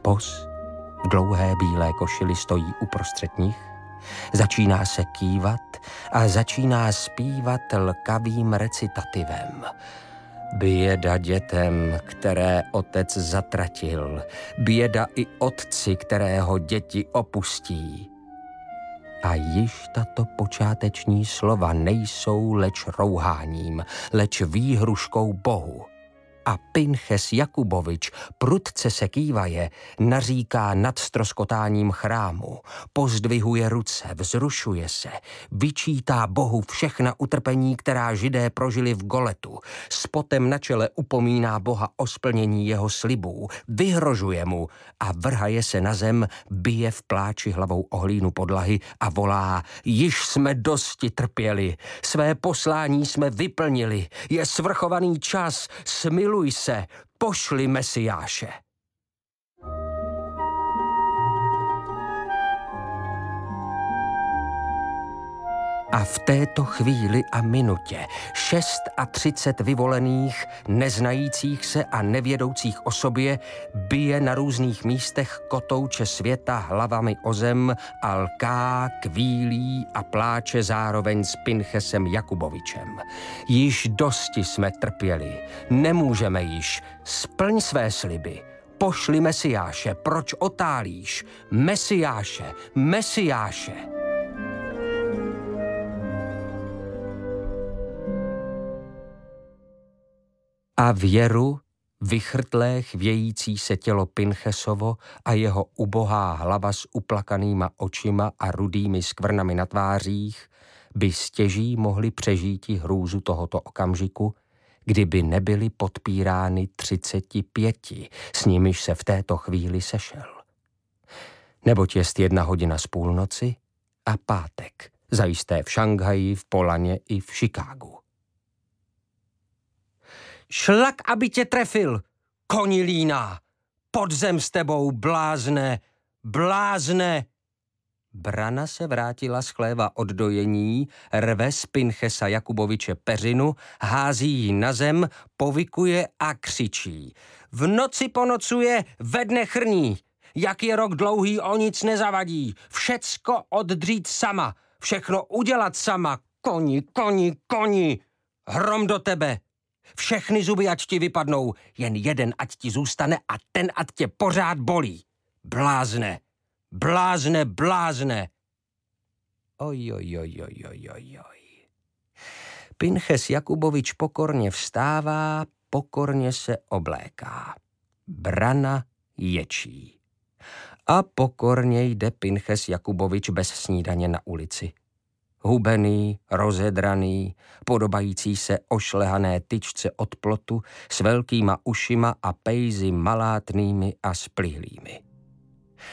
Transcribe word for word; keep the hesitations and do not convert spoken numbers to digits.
Pos v dlouhé bílé košili stojí uprostřed nich, začíná se kývat a začíná zpívat lkavým recitativem. Běda dětem, které otec zatratil, běda i otci, kterého děti opustí. A již tato počáteční slova nejsou leč rouháním, leč výhruškou Bohu. A Pinches Jakubovič prudce se kývaje, naříká nad stroskotáním chrámu, pozdvihuje ruce, vzrušuje se, vyčítá Bohu všechna utrpení, která Židé prožili v Goletu, s potem na čele upomíná Boha o splnění jeho slibů, vyhrožuje mu a vrhaje se na zem, bije v pláči hlavou o hlínu podlahy a volá: již jsme dosti trpěli, své poslání jsme vyplnili, je svrchovaný čas, smiluj se, pošli Mesiáše. A v této chvíli a minutě šest a třicet vyvolených, neznajících se a nevědoucích o sobě bije na různých místech kotouče světa hlavami o zem a lká, kvílí a pláče zároveň s Pinchesem Jakubovičem. Již dosti jsme trpěli, nemůžeme již, splň své sliby. Pošli Mesiáše, proč otálíš? Mesiáše, Mesiáše. A věru, vychrtlé chvějící se tělo Pinchesovo a jeho ubohá hlava s uplakanýma očima a rudými skvrnami na tvářích by stěží mohli přežíti hrůzu tohoto okamžiku, kdyby nebyly podpírány třiceti pěti, s nimiž se v této chvíli sešel. Neboť jest jedna hodina z půlnoci a pátek, zajisté v Šanghaji, v Polaně i v Chicagu. Šlak, aby tě trefil, koni líná, pod zem s tebou, blázne, blázne. Brana se vrátila z chléva od dojení, rve z Pinchesa Jakuboviče peřinu, hází ji na zem, povykuje a křičí. V noci ponocuje, ve dne chrní, jak je rok dlouhý, o nic nezavadí, všecko oddřít sama, všechno udělat sama, koni, koni, koni, hrom do tebe. Všechny zuby ať ti vypadnou, jen jeden ať ti zůstane a ten ať tě pořád bolí. Blázne, blázne, blázne. Oj, oj, oj, oj, oj, oj, oj. Pinches Jakubovič pokorně vstává, pokorně se obléká. Brana ječí. A pokorně jde Pinches Jakubovič bez snídaně na ulici. Hubený, rozedraný, podobající se ošlehané tyčce od plotu s velkýma ušima a pejzy malátnými a splihlými.